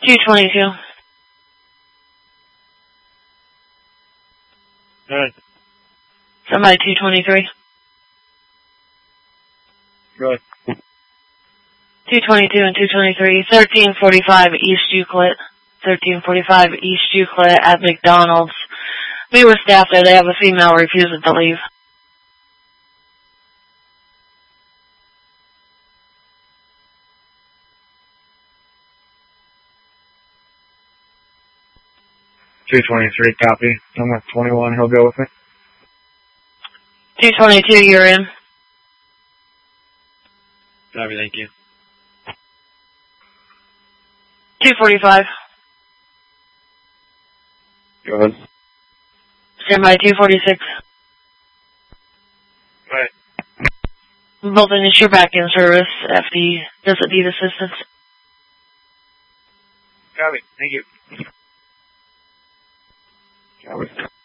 222. Alright. Somebody 223. Go ahead. 222 and 223. 1345 East Euclid. 1345 East Euclid at McDonald's. We were staff there. They have a female refusing to leave. $223, copy. Number 21, he'll go with me. 222, you're in. Copy, thank you. 245. Go ahead. Stand by 246. Right. Both initiate back in service. FD doesn't need assistance. Copy, thank you. Copy.